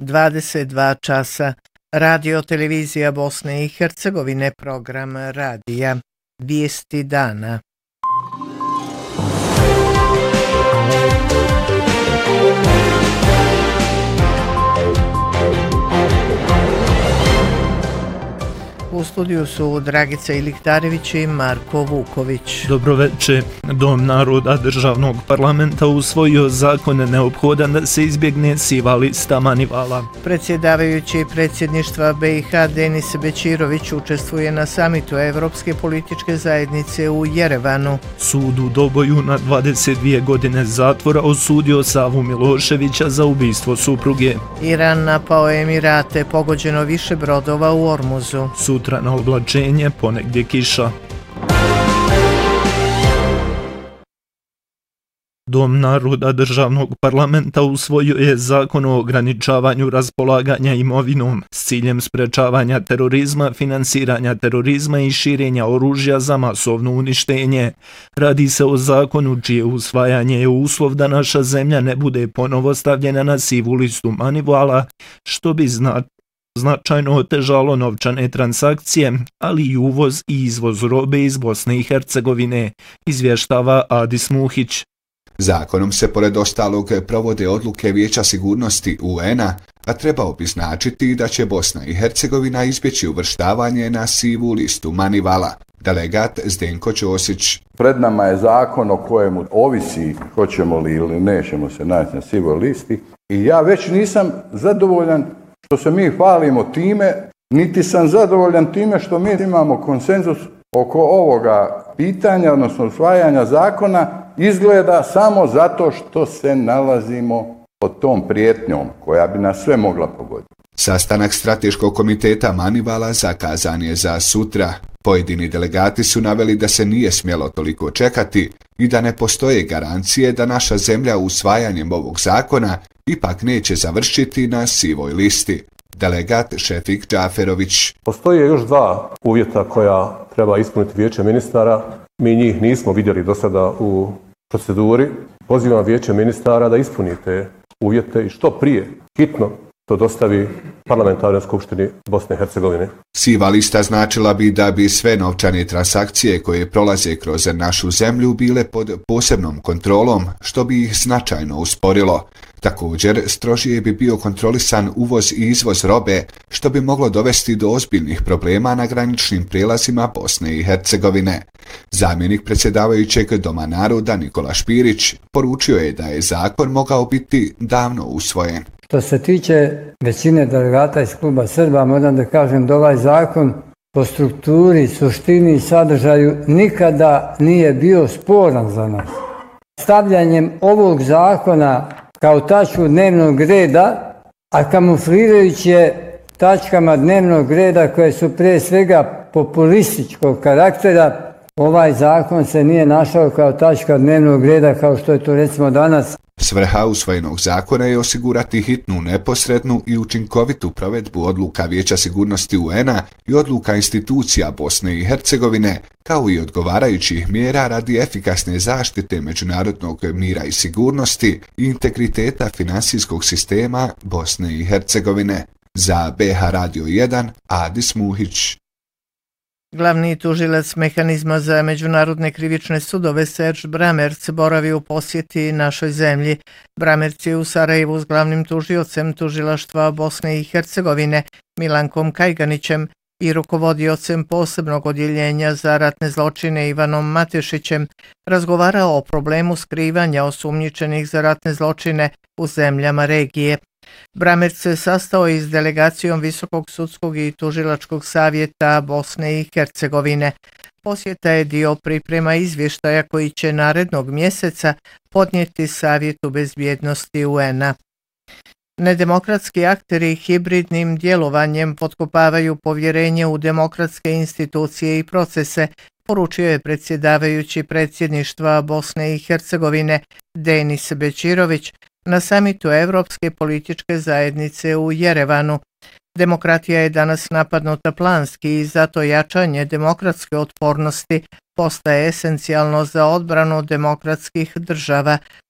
22 časa. Radio televizija Bosne i Hercegovine, program radija. Vijesti dana. U studiju su Dragica Iliktarević i Marko Vuković. Dobroveče. Dom naroda državnog parlamenta usvojio zakon neophodan da se izbjegne siva lista Manivala. Predsjedavajući predsjedništva BiH Denis Bećirović učestvuje na samitu Evropske političke zajednice u Jerevanu. Sud u Doboju na 22 godine zatvora osudio Savu Miloševića za ubistvo supruge. Iran napao Emirate, pogođeno više brodova u Ormuzu. Sutra na oblačenje, ponegdje kiša. Dom naroda državnog parlamenta usvojio je zakon o ograničavanju raspolaganja imovinom s ciljem sprečavanja terorizma, finansiranja terorizma i širenja oružja za masovno uništenje. Radi se o zakonu čije usvajanje je uslov da naša zemlja ne bude ponovo stavljena na sivu listu Manivala, što bi značajno otežalo novčane transakcije, ali i uvoz i izvoz robe iz Bosne i Hercegovine, izvještava Adis Muhić. Zakonom se pored ostalog provode odluke Vijeća sigurnosti UN-a, a trebao bi značiti da će Bosna i Hercegovina izbjeći uvrštavanje na sivu listu Manivala. Delegat Zdenko Ćosić. Pred nama je zakon o kojemu ovisi hoćemo li ili nećemo se naći na sivoj listi i ja već nisam zadovoljan što se mi hvalimo time, niti sam zadovoljan time što mi imamo konsenzus oko ovoga pitanja, odnosno usvajanja zakona, izgleda samo zato što se nalazimo pod tom prijetnjom koja bi nas sve mogla pogoditi. Sastanak strateškog komiteta Manivala zakazan je za sutra. Pojedini delegati su naveli da se nije smjelo toliko čekati i da ne postoje garancije da naša zemlja usvajanjem ovog zakona ipak neće završiti na sivoj listi. Delegat Šefik Džaferović. Postoje još dva uvjeta koja treba ispuniti Vijeće ministara. Mi njih nismo vidjeli do sada u proceduri. Pozivam Vijeće ministara da ispunite uvjete i što prije, hitno, to dostavi Parlamentarnoj skupštini Bosne i Hercegovine. Siva lista značila bi da bi sve novčane transakcije koje prolaze kroz našu zemlju bile pod posebnom kontrolom, što bi ih značajno usporilo. Također, strožije bi bio kontrolisan uvoz i izvoz robe, što bi moglo dovesti do ozbiljnih problema na graničnim prijelazima Bosne i Hercegovine. Zamjenik predsjedavajućeg Doma naroda Nikola Špirić poručio je da je zakon mogao biti davno usvojen. Što se tiče većine delegata iz kluba Srba, moram da kažem da ovaj zakon po strukturi, suštini i sadržaju nikada nije bio sporan za nas. Stavljanjem ovog zakona kao tačku dnevnog reda, a kamuflirajući je tačkama dnevnog reda koje su prije svega populističkog karaktera, ovaj zakon se nije našao kao tačka dnevnog reda kao što je to recimo danas. Svrha usvojenog zakona je osigurati hitnu, neposrednu i učinkovitu provedbu odluka Vijeća sigurnosti UN-a i odluka institucija Bosne i Hercegovine, kao i odgovarajućih mjera radi efikasne zaštite međunarodnog mira i sigurnosti i integriteta financijskog sistema Bosne i Hercegovine. Za BiH Radio 1, Adis Muhić. Glavni tužilac mehanizma za međunarodne krivične sudove Serge Bramerc boravi u posjeti našoj zemlji. Bramerc je u Sarajevu s glavnim tužiocem tužilaštva Bosne i Hercegovine Milankom Kajganićem i rukovodiocem posebnog odjeljenja za ratne zločine Ivanom Matešićem razgovarao o problemu skrivanja osumnjičenih za ratne zločine u zemljama regije. Bramerc se sastao i s delegacijom Visokog sudskog i tužilačkog savjeta Bosne i Hercegovine. Posjeta je dio priprema izvještaja koji će narednog mjeseca podnijeti Savjetu bezbjednosti UN-a. Nedemokratski akteri hibridnim djelovanjem potkopavaju povjerenje u demokratske institucije i procese, poručio je predsjedavajući predsjedništva Bosne i Hercegovine Denis Bećirović na samitu Evropske političke zajednice u Jerevanu. Demokratija je danas napadnuta planski i zato jačanje demokratske otpornosti postaje esencijalno za odbranu demokratskih država,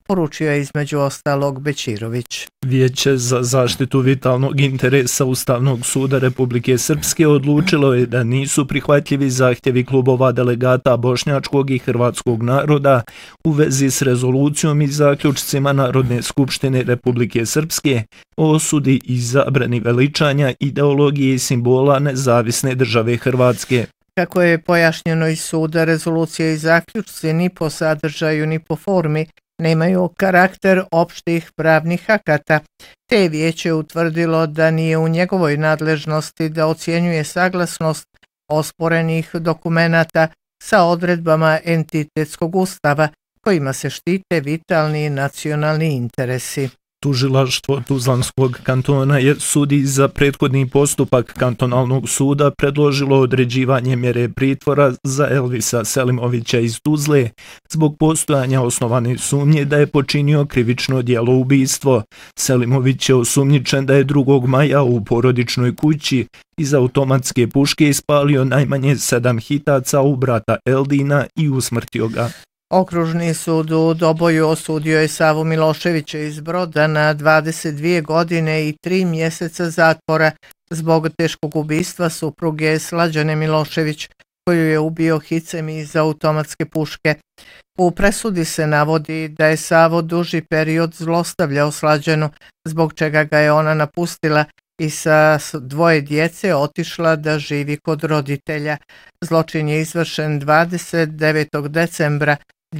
poručio je između ostalog Bećirović. Vijeće za zaštitu vitalnog interesa Ustavnog suda Republike Srpske odlučilo je da nisu prihvatljivi zahtjevi klubova delegata bošnjačkog i hrvatskog naroda u vezi s rezolucijom i zaključcima Narodne skupštine Republike Srpske o osudi i zabrani veličanja ideologije i simbola nezavisne države Hrvatske. Kako je pojašnjeno iz suda, rezolucije i zaključci ni po sadržaju ni po formi nemaju karakter opštih pravnih akata, te je vijeće utvrdilo da nije u njegovoj nadležnosti da ocjenjuje saglasnost osporenih dokumenata sa odredbama entitetskog ustava kojima se štite vitalni nacionalni interesi. Tužilaštvo Tuzlanskog kantona je sudi za prethodni postupak kantonalnog suda predložilo određivanje mjere pritvora za Elvisa Selimovića iz Tuzle zbog postojanja osnovane sumnje da je počinio krivično djelo ubistvo. Selimović je osumnjičen da je 2. maja u porodičnoj kući iz automatske puške ispalio najmanje 7 hitaca u brata Eldina i usmrtio ga. Okružni sud u Doboju osudio je Savu Miloševića iz Broda na 22 godine i 3 mjeseca zatvora zbog teškog ubistva supruge Slađane Milošević, koju je ubio hicem iz automatske puške. U presudi se navodi da je Savo duži period zlostavljao Slađanu, zbog čega ga je ona napustila i sa 2 djece otišla da živi kod roditelja. Zločin je izvršen 29. decembra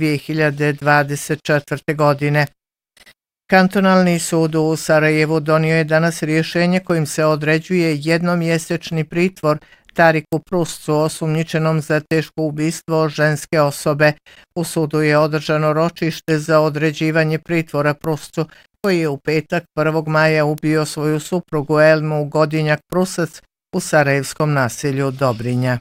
2024. godine. Kantonalni sud u Sarajevu donio je danas rješenje kojim se određuje jednomjesečni pritvor Tariku Pruscu, osumnjičenom za teško ubistvo ženske osobe. U sudu je održano ročište za određivanje pritvora Pruscu, koji je u petak 1. maja ubio svoju suprugu Elmu Godinjak Prusac u sarajevskom naselju Dobrinja.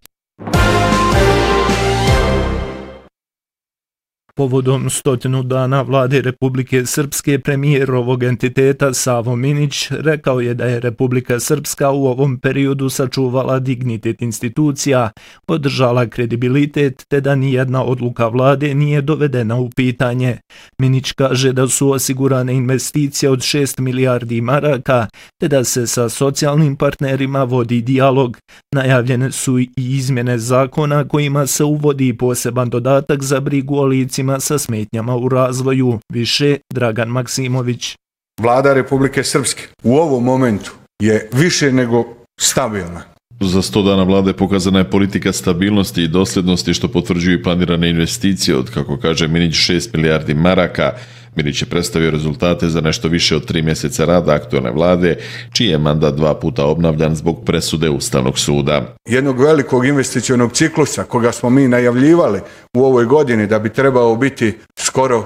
Povodom 100 dana vlade Republike Srpske, premijer ovog entiteta Savo Minić rekao je da je Republika Srpska u ovom periodu sačuvala dignitet institucija, održala kredibilitet te da nijedna odluka vlade nije dovedena u pitanje. Minić kaže da su osigurane investicije od 6 milijardi maraka te da se sa socijalnim partnerima vodi dijalog. Najavljene su i izmjene zakona kojima se uvodi poseban dodatak za brigu o licima sa smetnjama u razvoju. Više Dragan Maksimović. Vlada Republike Srpske u ovom momentu je više nego stabilna. Za 100 dana vlade pokazana je politika stabilnosti i dosljednosti što potvrđuju planirane investicije od, kako kaže Minić, 6 milijardi maraka. Minić je predstavio rezultate za nešto više od 3 mjeseca rada aktualne vlade, čiji je mandat 2 puta obnavljan zbog presude Ustavnog suda. Jednog velikog investicionog ciklusa koga smo mi najavljivali u ovoj godini da bi trebao biti skoro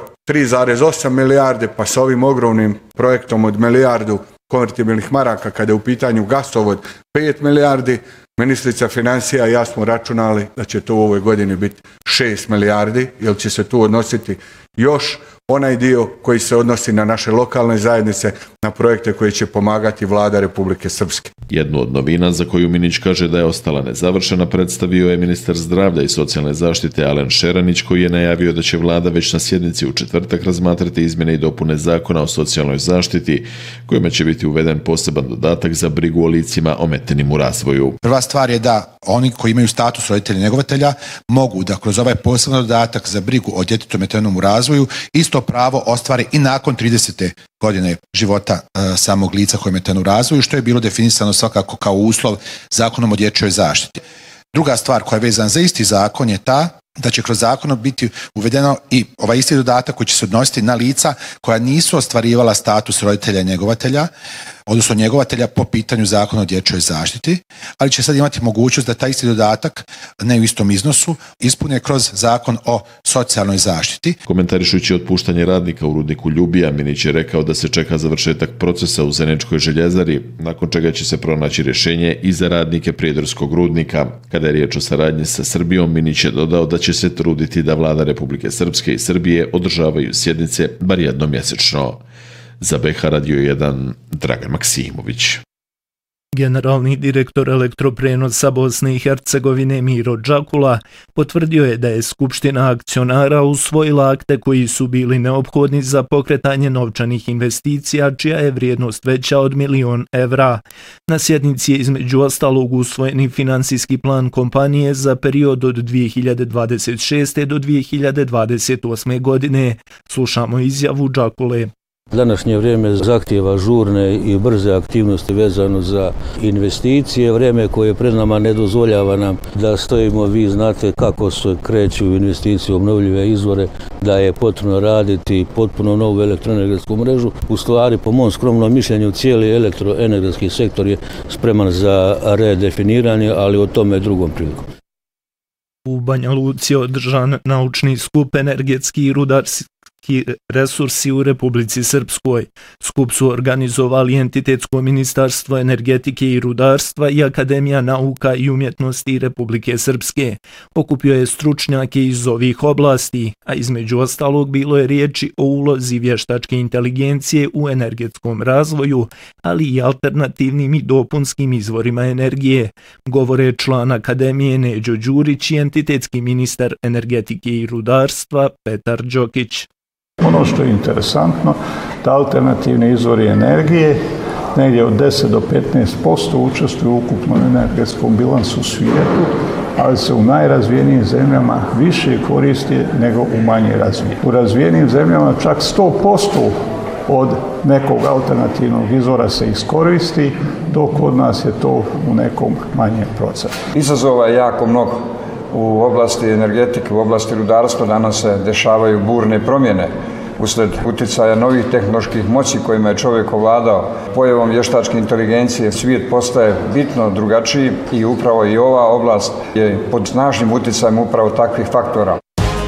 3,8 milijarde, pa sa ovim ogromnim projektom od milijardu konvertibilnih maraka kada je u pitanju gasovod 5 milijardi, ministrica financija i ja smo računali da će to u ovoj godini biti 6 milijardi, jer će se tu odnositi još onaj dio koji se odnosi na naše lokalne zajednice, na projekte koje će pomagati vlada Republike Srpske. Jednu od novina za koju Minić kaže da je ostala nezavršena predstavio je ministar zdravlja i socijalne zaštite Alen Šeranić, koji je najavio da će vlada već na sjednici u četvrtak razmatrati izmjene i dopune zakona o socijalnoj zaštiti, kojima će biti uveden poseban dodatak za brigu o licima ometenim u razvoju. Prva stvar je da oni koji imaju status roditelja njegovatelja mogu da kroz ovaj poseban dodatak za brigu o djetetu ometenom u razvoju isto pravo ostvare i nakon 30. godine života samog lica koje je ometeno u razvoju, što je bilo definisano svakako kao uslov zakonom o dječjoj zaštiti. Druga stvar koja je vezana za isti zakon je ta da će kroz zakon biti uvedeno i ovaj isti dodatak koji će se odnositi na lica koja nisu ostvarivala status roditelja njegovatelja, odnosno njegovatelja po pitanju zakona o dječjoj zaštiti, ali će sad imati mogućnost da taj isti dodatak, ne u istom iznosu, ispune kroz zakon o socijalnoj zaštiti. Komentarišući otpuštanje radnika u rudniku Ljubija, Minić je rekao da se čeka završetak procesa u Zeničkoj željezari, nakon čega će se pronaći rješenje i za radnike prijedorskog rudnika. Kada je riječ o saradnji sa Srbijom, Minić je dodao da će se truditi da vlada Republike Srpske i Srbije održavaju sjednice bar jednom mjesečno. Za BH Radio 1 Dragan Maksimović. Generalni direktor elektroprenosa Bosne i Hercegovine Miro Đakula potvrdio je da je Skupština akcionara usvojila akte koji su bili neophodni za pokretanje novčanih investicija, čija je vrijednost veća od 1.000.000 evra. Na sjednici je između ostalog usvojeni finansijski plan kompanije za period od 2026. do 2028. godine. Slušamo izjavu Đakule. Današnje vrijeme zahtijeva žurne i brze aktivnosti vezano za investicije. Vrijeme koje pred nama ne dozvoljava nam da stojimo, vi znate kako se kreću investicije u obnovljive izvore, da je potrebno raditi potpuno novu elektroenergetsku mrežu. U stvari, po mom skromnom mišljenju, cijeli elektroenergetski sektor je spreman za redefiniranje, ali o tome drugom prilikom. U Banja Luci je održan naučni skup energetski i rudarski resursi u Republici Srpskoj. Skup su organizovali Entitetsko ministarstvo energetike i rudarstva i Akademija nauka i umjetnosti Republike Srpske. Okupio je stručnjake iz ovih oblasti, a između ostalog bilo je riječi o ulozi vještačke inteligencije u energetskom razvoju, ali i alternativnim i dopunskim izvorima energije, govore član Akademije Neđo Đurić i entitetski ministar energetike i rudarstva Petar Đokić. Ono što je interesantno, da alternativni izvori energije negdje od 10 do 15% učestvuju u ukupnom energetskom bilansu u svijetu, ali se u najrazvijenijim zemljama više koristi nego u manje razvijenim. U razvijenim zemljama čak 100% od nekog alternativnog izvora se iskoristi, dok kod nas je to u nekom manjem procentu. Izazova je jako mnogo. U oblasti energetike, u oblasti rudarstva danas se dešavaju burne promjene usled utjecaja novih tehnoloških moći kojima je čovjek ovladao. Pojavom vještačke inteligencije svijet postaje bitno drugačiji i upravo i ova oblast je pod snažnim utjecajem upravo takvih faktora.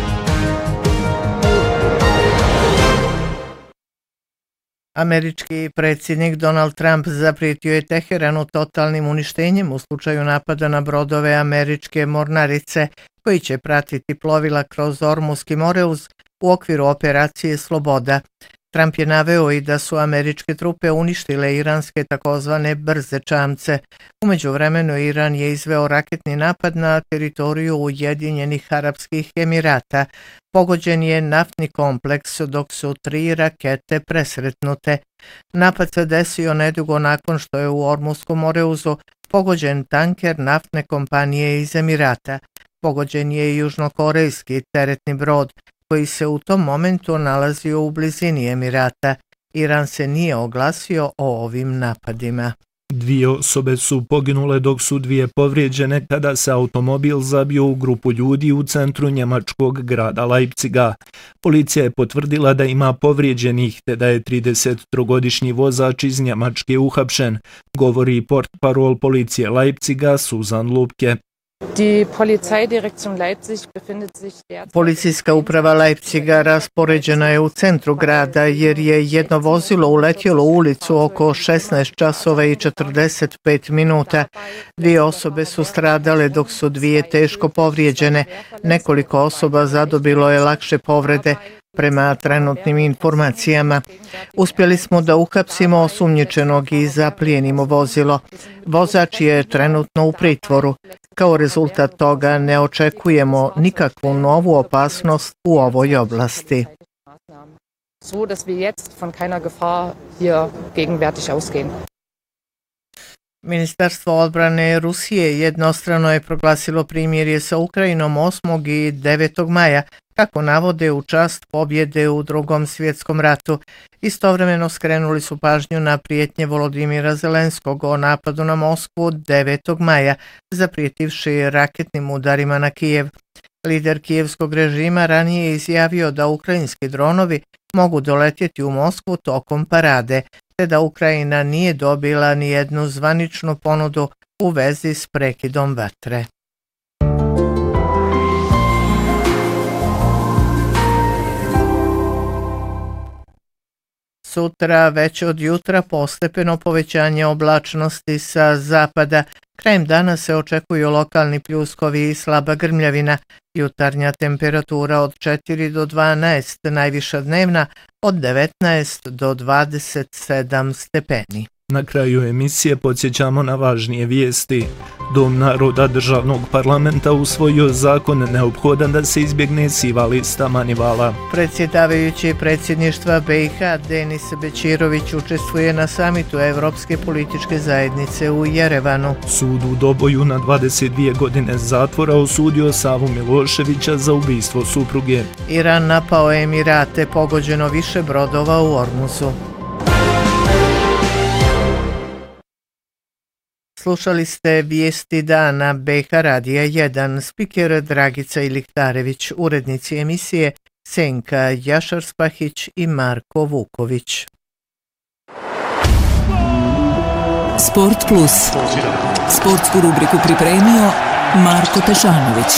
Američki predsjednik Donald Trump zaprijetio je Teheranu totalnim uništenjem u slučaju napada na brodove američke mornarice koji će pratiti plovila kroz Ormuski moreuz u okviru operacije Sloboda. Trump je naveo i da su američke trupe uništile iranske takozvane brze čamce. U međuvremenu Iran je izveo raketni napad na teritoriju Ujedinjenih Arapskih Emirata. Pogođen je naftni kompleks dok su 3 rakete presretnute. Napad se desio nedugo nakon što je u Ormuskom moreuzu pogođen tanker naftne kompanije iz Emirata. Pogođen je i južnokorejski teretni brod koji se u tom momentu nalazio u blizini Emirata. Iran se nije oglasio o ovim napadima. 2 osobe su poginule dok su 2 povrijeđene kada se automobil zabio u grupu ljudi u centru njemačkog grada Leipziga. Policija je potvrdila da ima povrijeđenih te da je 33-godišnji vozač iz Njemačke uhapšen, govori portparol policije Leipziga Susan Lubke. Policijska uprava Leipziga raspoređena je u centru grada jer je jedno vozilo uletjelo u ulicu oko 16 časova i 45 minuta. 2 osobe su stradale dok su 2 teško povrijeđene. Nekoliko osoba zadobilo je lakše povrede. Prema trenutnim informacijama, uspjeli smo da uhapsimo osumnjičenog i zaplijenimo vozilo. Vozač je trenutno u pritvoru. Kao rezultat toga ne očekujemo nikakvu novu opasnost u ovoj oblasti. Ministarstvo odbrane Rusije jednostrano je proglasilo primirje sa Ukrajinom 8. i 9. maja, kako navode u čast pobjede u Drugom svjetskom ratu. Istovremeno skrenuli su pažnju na prijetnje Volodimira Zelenskog o napadu na Moskvu 9. maja, zaprijetivši raketnim udarima na Kijev. Lider kijevskog režima ranije je izjavio da ukrajinski dronovi mogu doletjeti u Moskvu tokom parade, te da Ukrajina nije dobila ni jednu zvaničnu ponudu u vezi s prekidom vatre. Sutra već od jutra postepeno povećanje oblačnosti sa zapada. Krajem dana se očekuju lokalni pljuskovi i slaba grmljavina. Jutarnja temperatura od 4 do 12, najviša dnevna od 19 do 27 stepeni. Na kraju emisije podsjećamo na važnije vijesti. Dom naroda državnog parlamenta usvojio zakon neophodan da se izbjegne siva lista manivala. Predsjedavajući predsjedništva BiH Denis Bećirović učestvuje na samitu Evropske političke zajednice u Jerevanu. Sud u Doboju na 22 godine zatvora osudio Savu Miloševića za ubistvo supruge. Iran napao Emirate, pogođeno više brodova u Ormuzu. Slušali ste vijesti dana BiH Radija 1, spiker Dragica Iliktarević, urednici emisije Senka Jašar-Spahić i Marko Vuković. Sport Plus. Sportsku rubriku pripremio Marko Tešanović.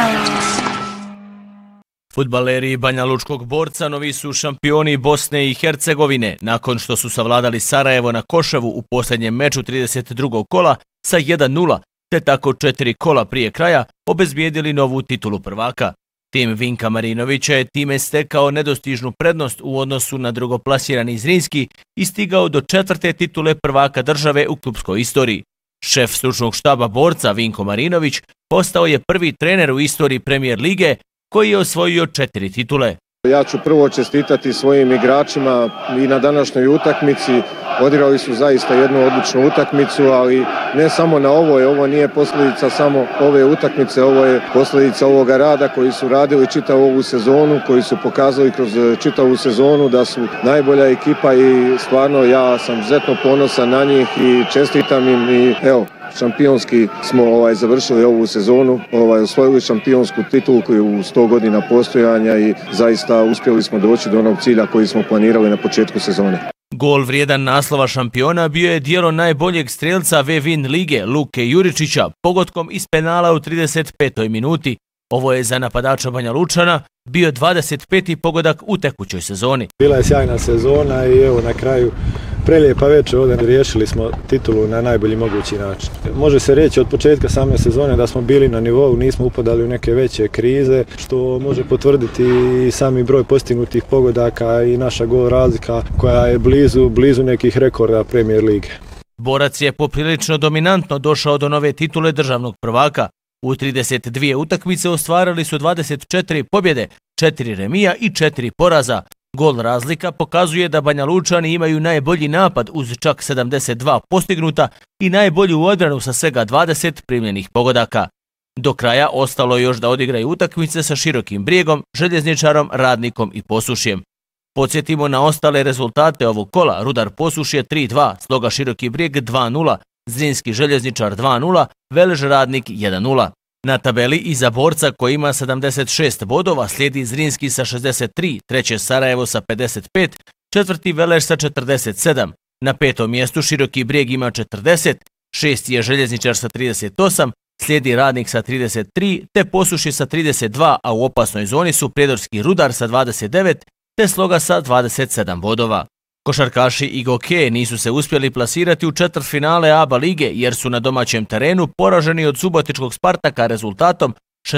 Fudbaleri Banja Lučkog Borca novi su šampioni Bosne i Hercegovine nakon što su savladali Sarajevo na Koševu u posljednjem meču 32. kola sa 1-0, te tako 4 kola prije kraja obezbijedili novu titulu prvaka. Tim Vinka Marinovića je time stekao nedostižnu prednost u odnosu na drugoplasirani Zrinski i stigao do 4. titule prvaka države u klubskoj istoriji. Šef stručnog štaba Borca Vinko Marinović postao je prvi trener u istoriji Premier lige koji je osvojio 4 titule. Ja ću prvo čestitati svojim igračima i na današnjoj utakmici. Odigrali su zaista jednu odličnu utakmicu, ali ne samo na ovo nije posljedica samo ove utakmice, ovo je posljedica ovoga rada koji su radili čitavu ovu sezonu, koji su pokazali kroz čitavu sezonu da su najbolja ekipa i stvarno ja sam izuzetno ponosan na njih i čestitam im i evo, šampionski smo završili ovu sezonu, osvojili šampionsku titulu koju u 100 godina postojanja i zaista uspjeli smo doći do onog cilja koji smo planirali na početku sezone. Gol vrijedan naslova šampiona bio je djelo najboljeg strelca Vevin lige Luke Juričića pogotkom iz penala u 35. minuti. Ovo je za napadača Banja Lučana bio 25. pogodak u tekućoj sezoni. Bila je sjajna sezona i evo na kraju prelijepa večer, ovdje riješili smo titulu na najbolji mogući način. Može se reći od početka same sezone da smo bili na nivou, nismo upadali u neke veće krize, što može potvrditi i sami broj postignutih pogodaka i naša gol razlika koja je blizu nekih rekorda Premier lige. Borac je poprilično dominantno došao do nove titule državnog prvaka. U 32 utakmice ostvarili su 24 pobjede, 4 remija i 4 poraza. Gol razlika pokazuje da Banja Lučani imaju najbolji napad uz čak 72 postignuta i najbolju odbranu sa svega 20 primljenih pogodaka. Do kraja ostalo još da odigraju utakmice sa Širokim Brijegom, Željezničarom, Radnikom i Posušjem. Podsjetimo na ostale rezultate ovog kola. Rudar Posušje 3-2, Sloga Široki Brijeg 2-0, Zrinski Željezničar 2-0, Velež Radnik 1-0. Na tabeli iza Borca koji ima 76 bodova slijedi Zrinski sa 63, treće Sarajevo sa 55, četvrti Velež sa 47. Na 5. mjestu Široki Brijeg ima 40, šesti je Željezničar sa 38, slijedi Radnik sa 33, te Posušje sa 32, a u opasnoj zoni su Prijedorski Rudar sa 29, te Sloga sa 27 bodova. Košarkaši Igoke nisu se uspjeli plasirati u četvrtfinale ABA lige jer su na domaćem terenu poraženi od subotičkog Spartaka rezultatom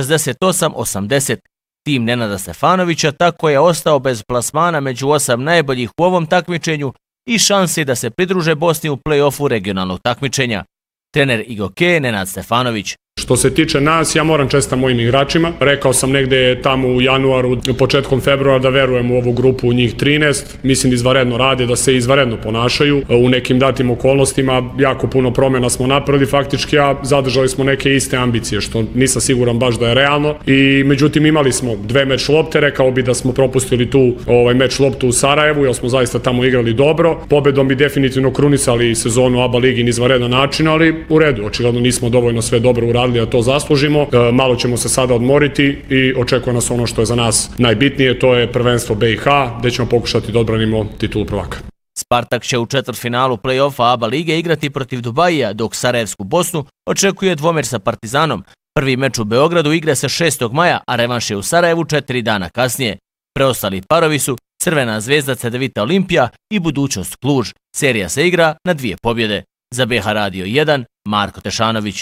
68-80. Tim Nenada Stefanovića tako je ostao bez plasmana među 8 najboljih u ovom takmičenju i šanse da se pridruže Bosni u play-offu regionalnog takmičenja. Trener Igoke Nenad Stefanović. Što se tiče nas, ja moram čestitam mojim igračima. Rekao sam negde tamo u januaru, početkom februara da verujem u ovu grupu, njih 13. Mislim da izvanredno rade, da se izvanredno ponašaju. U nekim datim okolnostima jako puno promjena smo napravili faktički, a zadržali smo neke iste ambicije, što nisam siguran baš da je realno. I međutim imali smo 2 meč lopte, rekao bi da smo propustili tu meč loptu u Sarajevu, jer smo zaista tamo igrali dobro. Pobedom bi definitivno krunisali sezonu ABA ligi na izvanredan način, ali u redu, očigledno nismo dovoljno sve dobro uradili da to zaslužimo. Malo ćemo se sada odmoriti i očekuje nas ono što je za nas najbitnije, to je prvenstvo BiH, gdje ćemo pokušati da odbranimo titulu prvaka. Spartak će u četvrtfinalu play-offa ABA lige igrati protiv Dubajija, dok Sarajevsku Bosnu očekuje dvomeč sa Partizanom. Prvi meč u Beogradu igra se 6. maja, a revanš je u Sarajevu 4 dana kasnije. Preostali parovi su Crvena zvezda Cedevita Olimpija i Budućnost Kluž. Serija se igra na 2 pobjede. Za BiH Radio 1, Marko Tešanović.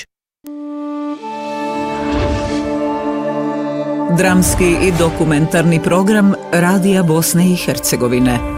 Dramski i dokumentarni program Radija Bosne i Hercegovine.